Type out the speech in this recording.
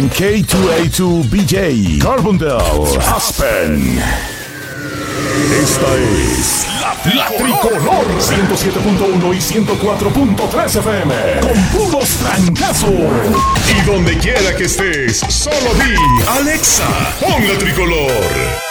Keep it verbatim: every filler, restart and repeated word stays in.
K dos A dos B J, Carbondale, Aspen. Esta es la, la Tricolor ciento siete punto uno y ciento cuatro punto tres F M. Con puros trancazos. Y donde quiera que estés, solo di Alexa, pon la Tricolor.